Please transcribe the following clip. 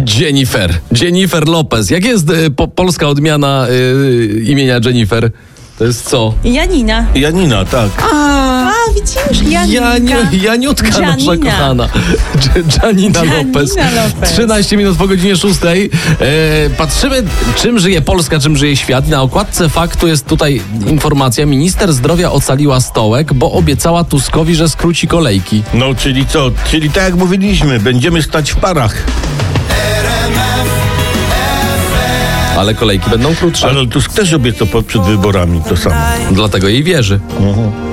Jennifer Lopez. Jak jest polska odmiana imienia Jennifer? To jest co? Janina, tak. A, widzisz? Janiutka nasza Janina. kochana. Janina Lopez. 13 minut po godzinie 6. Patrzymy, czym żyje Polska, czym żyje świat. I na okładce Faktu jest tutaj informacja. Minister zdrowia ocaliła stołek, bo obiecała Tuskowi, że skróci kolejki. No, czyli co? Czyli tak jak mówiliśmy, będziemy stać w parach. Ale kolejki będą krótsze. Ale Tusk też obiecał przed wyborami to samo. Dlatego jej wierzy.